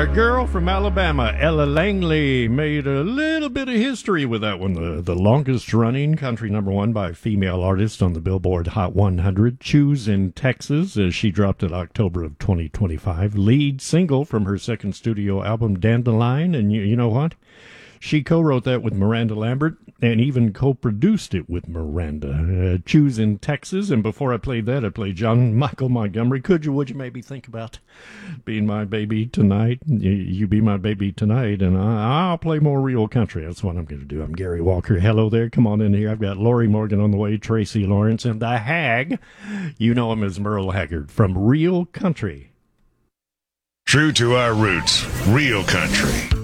Our girl from Alabama, Ella Langley, made a little bit of history with that one. The longest running country number one by a female artist on the Billboard Hot 100. Choose in Texas, as she dropped it October of 2025. Lead single from her second studio album, Dandelion. And you know what? She co-wrote that with Miranda Lambert and even co-produced it with Miranda. Choose in Texas. And before I played that, I played John Michael Montgomery. Would you maybe think about being my baby tonight? You be my baby tonight, and I'll play more real country. That's what I'm going to do. I'm Gary Walker. Hello there. Come on in here. I've got Lori Morgan on the way, Tracy Lawrence, and the Hag. You know him as Merle Haggard from Real Country. True to our roots, Real Country.